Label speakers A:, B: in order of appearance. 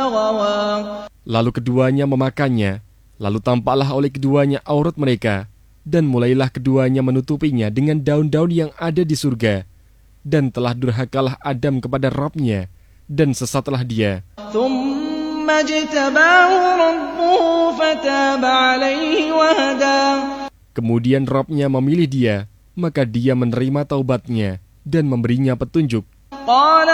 A: فغوى.
B: Lalu keduanya memakannya, lalu tampaklah oleh keduanya aurat mereka, dan mulailah keduanya menutupinya dengan daun-daun yang ada di surga. Dan telah durhakalah Adam kepada Rabb-Nya, dan sesatlah dia.
A: ثم اجتباه ربه فتاب عليه وهدى.
B: Kemudian Rabb-Nya memilih dia, maka dia menerima taubatnya dan memberinya petunjuk.
A: قال